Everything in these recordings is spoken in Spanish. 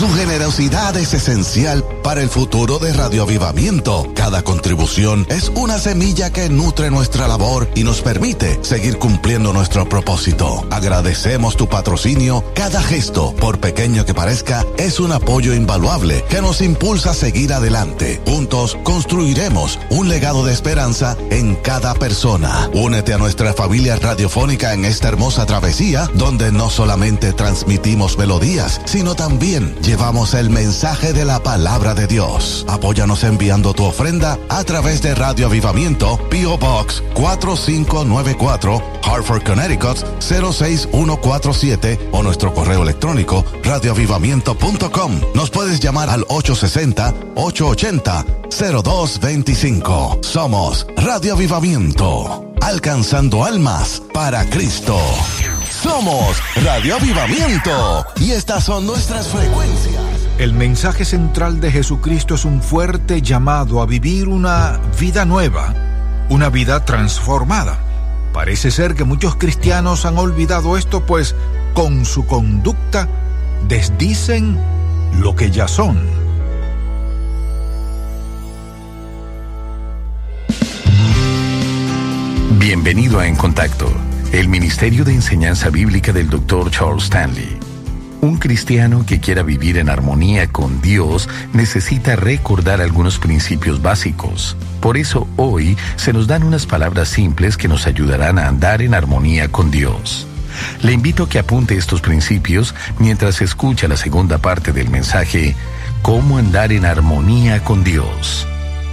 Su generosidad es esencial para el futuro de Radio Avivamiento. Cada contribución es una semilla que nutre nuestra labor y nos permite seguir cumpliendo nuestro propósito. Agradecemos tu patrocinio. Cada gesto, por pequeño que parezca, es un apoyo invaluable que nos impulsa a seguir adelante. Juntos construiremos un legado de esperanza en cada persona. Únete a nuestra familia radiofónica en esta hermosa travesía, donde no solamente transmitimos melodías, sino también llevamos el mensaje de la palabra de Dios. Apóyanos enviando tu ofrenda a través de Radio Avivamiento, P.O. Box 4594, Hartford, Connecticut 06147, o nuestro correo electrónico radioavivamiento.com. Nos puedes llamar al 860-880-0225. Somos Radio Avivamiento, alcanzando almas para Cristo. Somos Radio Avivamiento y estas son nuestras frecuencias. El mensaje central de Jesucristo es un fuerte llamado a vivir una vida nueva, una vida transformada. Parece ser que muchos cristianos han olvidado esto, pues con su conducta desdicen lo que ya son. Bienvenido a En Contacto, el Ministerio de Enseñanza Bíblica del Dr. Charles Stanley. Un cristiano que quiera vivir en armonía con Dios necesita recordar algunos principios básicos. Por eso hoy se nos dan unas palabras simples que nos ayudarán a andar en armonía con Dios. Le invito a que apunte estos principios mientras escucha la segunda parte del mensaje, ¿Cómo andar en armonía con Dios?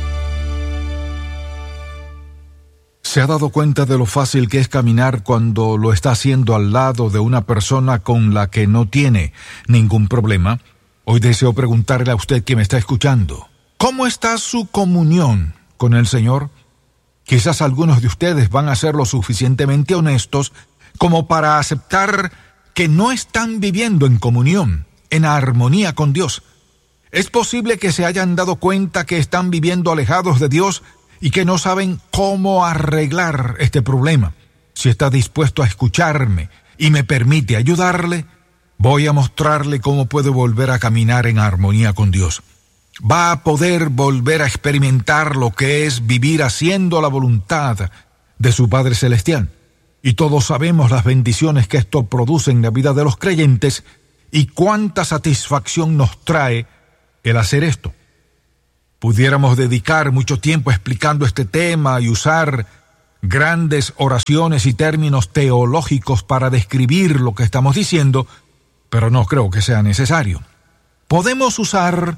¿Se ha dado cuenta de lo fácil que es caminar cuando lo está haciendo al lado de una persona con la que no tiene ningún problema? Hoy deseo preguntarle a usted que me está escuchando, ¿cómo está su comunión con el Señor? Quizás algunos de ustedes van a ser lo suficientemente honestos como para aceptar que no están viviendo en comunión, en armonía con Dios. Es posible que se hayan dado cuenta que están viviendo alejados de Dios y que no saben cómo arreglar este problema. Si está dispuesto a escucharme y me permite ayudarle, voy a mostrarle cómo puede volver a caminar en armonía con Dios. Va a poder volver a experimentar lo que es vivir haciendo la voluntad de su Padre Celestial. Y todos sabemos las bendiciones que esto produce en la vida de los creyentes y cuánta satisfacción nos trae el hacer esto. Pudiéramos dedicar mucho tiempo explicando este tema y usar grandes oraciones y términos teológicos para describir lo que estamos diciendo, pero no creo que sea necesario. Podemos usar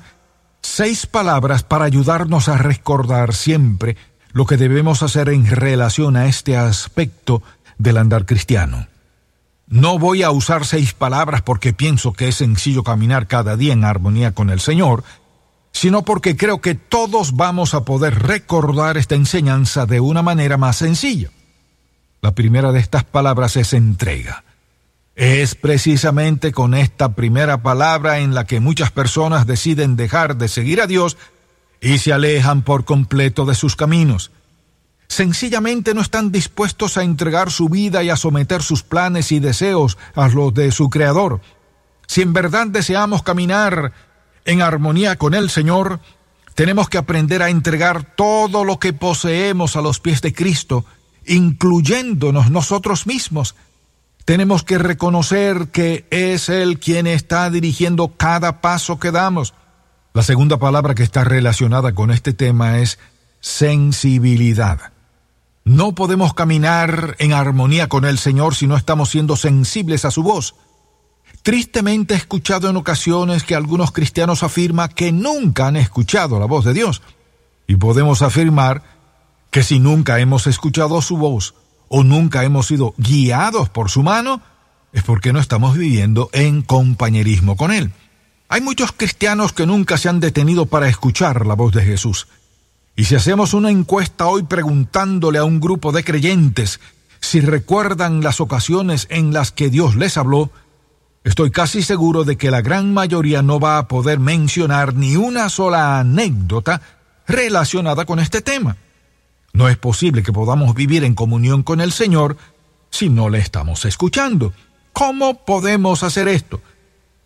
6 palabras para ayudarnos a recordar siempre lo que debemos hacer en relación a este aspecto del andar cristiano. No voy a usar 6 palabras porque pienso que es sencillo caminar cada día en armonía con el Señor, sino porque creo que todos vamos a poder recordar esta enseñanza de una manera más sencilla. La primera de estas palabras es entrega. Es precisamente con esta primera palabra en la que muchas personas deciden dejar de seguir a Dios y se alejan por completo de sus caminos. Sencillamente no están dispuestos a entregar su vida y a someter sus planes y deseos a los de su Creador. Si en verdad deseamos caminar en armonía con el Señor, tenemos que aprender a entregar todo lo que poseemos a los pies de Cristo, incluyéndonos nosotros mismos. Tenemos que reconocer que es Él quien está dirigiendo cada paso que damos. La segunda palabra que está relacionada con este tema es sensibilidad. No podemos caminar en armonía con el Señor si no estamos siendo sensibles a su voz. Tristemente he escuchado en ocasiones que algunos cristianos afirman que nunca han escuchado la voz de Dios. Y podemos afirmar que si nunca hemos escuchado su voz o nunca hemos sido guiados por su mano, es porque no estamos viviendo en compañerismo con Él. Hay muchos cristianos que nunca se han detenido para escuchar la voz de Jesús. Y si hacemos una encuesta hoy preguntándole a un grupo de creyentes si recuerdan las ocasiones en las que Dios les habló, estoy casi seguro de que la gran mayoría no va a poder mencionar ni una sola anécdota relacionada con este tema. No es posible que podamos vivir en comunión con el Señor si no le estamos escuchando. ¿Cómo podemos hacer esto?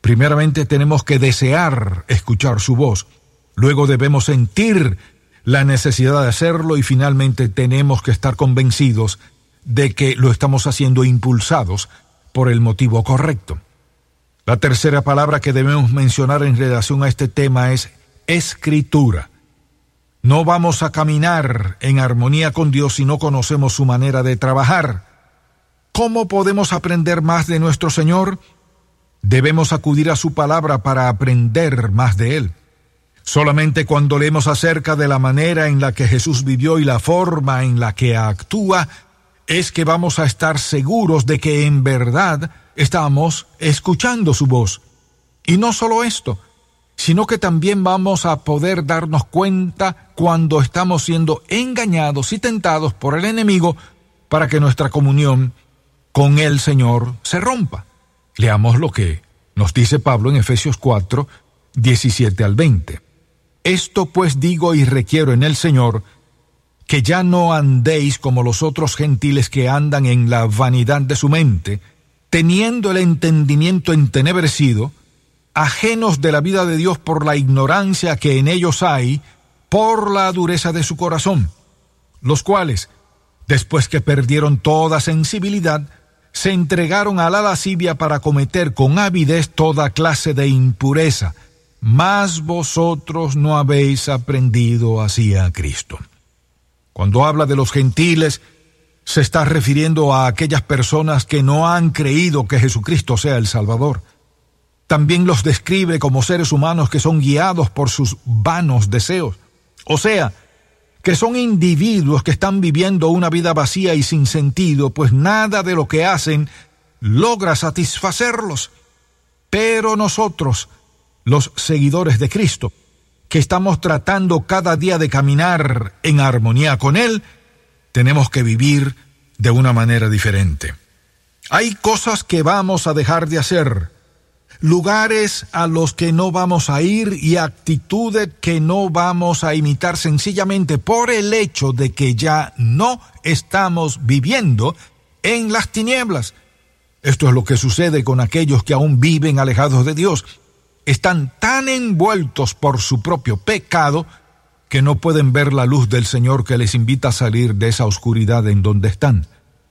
Primeramente tenemos que desear escuchar su voz. Luego debemos sentir la necesidad de hacerlo y finalmente tenemos que estar convencidos de que lo estamos haciendo impulsados por el motivo correcto. La tercera palabra que debemos mencionar en relación a este tema es escritura. No vamos a caminar en armonía con Dios si no conocemos su manera de trabajar. ¿Cómo podemos aprender más de nuestro Señor? Debemos acudir a su palabra para aprender más de Él. Solamente cuando leemos acerca de la manera en la que Jesús vivió y la forma en la que actúa, es que vamos a estar seguros de que en verdad estamos escuchando su voz. Y no solo esto, sino que también vamos a poder darnos cuenta cuando estamos siendo engañados y tentados por el enemigo para que nuestra comunión con el Señor se rompa. Leamos lo que nos dice Pablo en Efesios 4, 17 al 20. Esto pues digo y requiero en el Señor, que ya no andéis como los otros gentiles que andan en la vanidad de su mente, teniendo el entendimiento entenebrecido, ajenos de la vida de Dios por la ignorancia que en ellos hay, por la dureza de su corazón, los cuales, después que perdieron toda sensibilidad, se entregaron a la lascivia para cometer con avidez toda clase de impureza, mas vosotros no habéis aprendido así a Cristo. Cuando habla de los gentiles, se está refiriendo a aquellas personas que no han creído que Jesucristo sea el Salvador. También los describe como seres humanos que son guiados por sus vanos deseos. O sea, que son individuos que están viviendo una vida vacía y sin sentido, pues nada de lo que hacen logra satisfacerlos. Pero nosotros, los seguidores de Cristo, que estamos tratando cada día de caminar en armonía con Él, tenemos que vivir de una manera diferente. Hay cosas que vamos a dejar de hacer, lugares a los que no vamos a ir y actitudes que no vamos a imitar sencillamente por el hecho de que ya no estamos viviendo en las tinieblas. Esto es lo que sucede con aquellos que aún viven alejados de Dios. Están tan envueltos por su propio pecado que no pueden ver la luz del Señor que les invita a salir de esa oscuridad en donde están.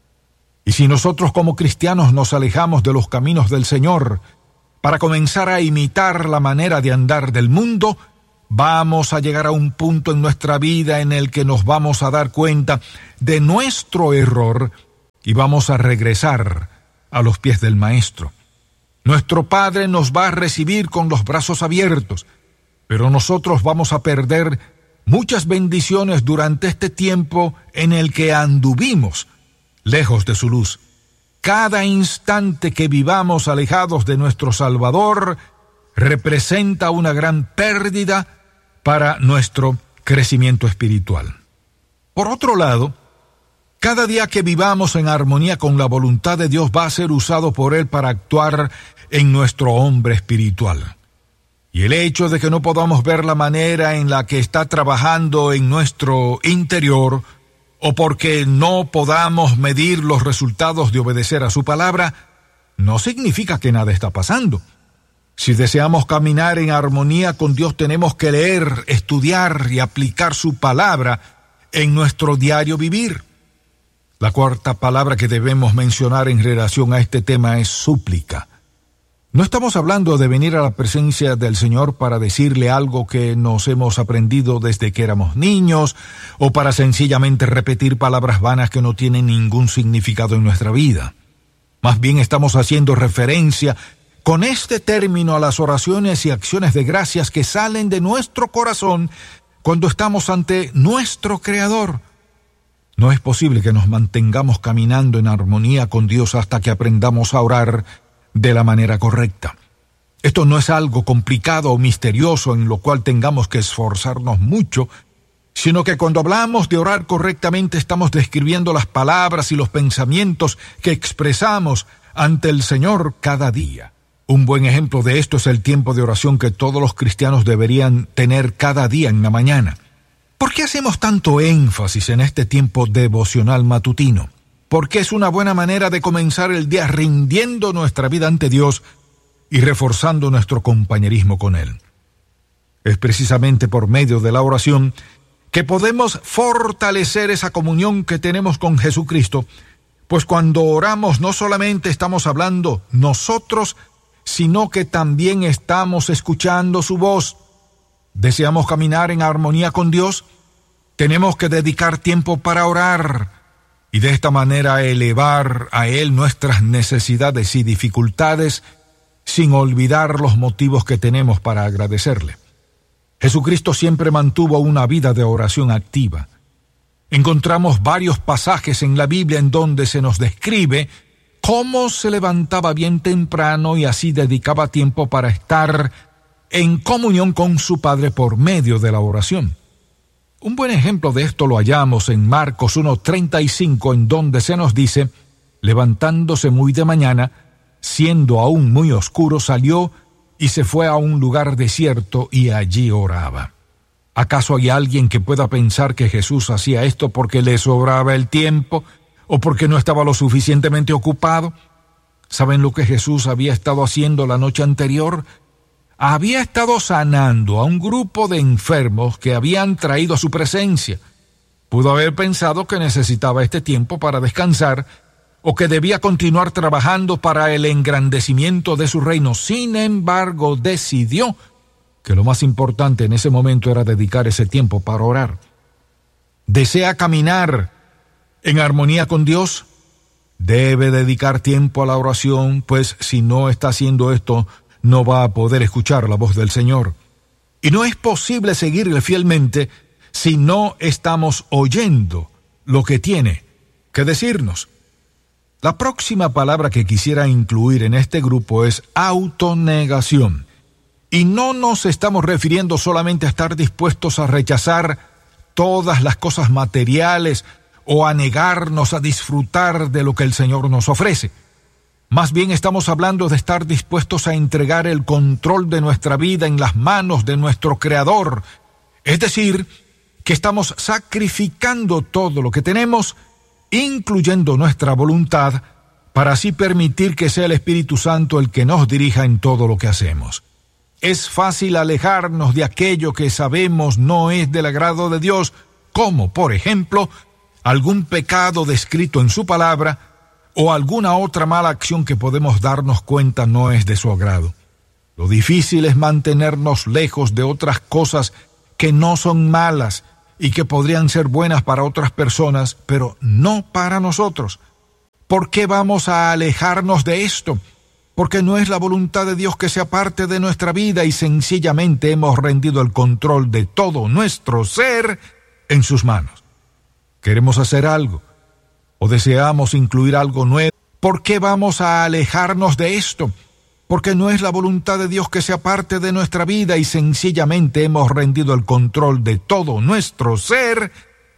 Y si nosotros como cristianos nos alejamos de los caminos del Señor para comenzar a imitar la manera de andar del mundo, vamos a llegar a un punto en nuestra vida en el que nos vamos a dar cuenta de nuestro error y vamos a regresar a los pies del Maestro. Nuestro Padre nos va a recibir con los brazos abiertos, pero nosotros vamos a perder muchas bendiciones durante este tiempo en el que anduvimos lejos de su luz. Cada instante que vivamos alejados de nuestro Salvador representa una gran pérdida para nuestro crecimiento espiritual. Por otro lado, cada día que vivamos en armonía con la voluntad de Dios va a ser usado por Él para actuar en nuestro hombre espiritual. Y el hecho de que no podamos ver la manera en la que está trabajando en nuestro interior, o porque no podamos medir los resultados de obedecer a su palabra, no significa que nada está pasando. Si deseamos caminar en armonía con Dios, tenemos que leer, estudiar y aplicar su palabra en nuestro diario vivir. La cuarta palabra que debemos mencionar en relación a este tema es súplica. No estamos hablando de venir a la presencia del Señor para decirle algo que nos hemos aprendido desde que éramos niños, o para sencillamente repetir palabras vanas que no tienen ningún significado en nuestra vida. Más bien estamos haciendo referencia con este término a las oraciones y acciones de gracias que salen de nuestro corazón cuando estamos ante nuestro Creador. No es posible que nos mantengamos caminando en armonía con Dios hasta que aprendamos a orar de la manera correcta. Esto no es algo complicado o misterioso en lo cual tengamos que esforzarnos mucho, sino que cuando hablamos de orar correctamente estamos describiendo las palabras y los pensamientos que expresamos ante el Señor cada día. Un buen ejemplo de esto es el tiempo de oración que todos los cristianos deberían tener cada día en la mañana. ¿Por qué hacemos tanto énfasis en este tiempo devocional matutino? Porque es una buena manera de comenzar el día rindiendo nuestra vida ante Dios y reforzando nuestro compañerismo con Él. Es precisamente por medio de la oración que podemos fortalecer esa comunión que tenemos con Jesucristo, pues cuando oramos no solamente estamos hablando nosotros, sino que también estamos escuchando su voz. ¿Deseamos caminar en armonía con Dios? Tenemos que dedicar tiempo para orar y de esta manera elevar a Él nuestras necesidades y dificultades sin olvidar los motivos que tenemos para agradecerle. Jesucristo siempre mantuvo una vida de oración activa. Encontramos varios pasajes en la Biblia en donde se nos describe cómo se levantaba bien temprano y así dedicaba tiempo para estar en comunión con su Padre por medio de la oración. Un buen ejemplo de esto lo hallamos en Marcos 1:35, en donde se nos dice: levantándose muy de mañana, siendo aún muy oscuro, salió y se fue a un lugar desierto y allí oraba. ¿Acaso hay alguien que pueda pensar que Jesús hacía esto porque le sobraba el tiempo o porque no estaba lo suficientemente ocupado? ¿Saben lo que Jesús había estado haciendo la noche anterior? Había estado sanando a un grupo de enfermos que habían traído a su presencia. Pudo haber pensado que necesitaba este tiempo para descansar o que debía continuar trabajando para el engrandecimiento de su reino. Sin embargo, decidió que lo más importante en ese momento era dedicar ese tiempo para orar. ¿Desea caminar en armonía con Dios? Debe dedicar tiempo a la oración, pues si no está haciendo esto, no va a poder escuchar la voz del Señor. Y no es posible seguirle fielmente si no estamos oyendo lo que tiene que decirnos. La próxima palabra que quisiera incluir en este grupo es autonegación. Y no nos estamos refiriendo solamente a estar dispuestos a rechazar todas las cosas materiales o a negarnos a disfrutar de lo que el Señor nos ofrece. Más bien estamos hablando de estar dispuestos a entregar el control de nuestra vida en las manos de nuestro Creador. Es decir, que estamos sacrificando todo lo que tenemos, incluyendo nuestra voluntad, para así permitir que sea el Espíritu Santo el que nos dirija en todo lo que hacemos. Es fácil alejarnos de aquello que sabemos no es del agrado de Dios, como, por ejemplo, algún pecado descrito en su palabra o alguna otra mala acción que podemos darnos cuenta no es de su agrado. Lo difícil es mantenernos lejos de otras cosas que no son malas y que podrían ser buenas para otras personas, pero no para nosotros. ¿Por qué vamos a alejarnos de esto? Porque no es la voluntad de Dios que sea parte de nuestra vida y sencillamente hemos rendido el control de todo nuestro ser en sus manos. ¿Queremos hacer algo o deseamos incluir algo nuevo? ¿Por qué vamos a alejarnos de esto? Porque no es la voluntad de Dios que sea parte de nuestra vida y sencillamente hemos rendido el control de todo nuestro ser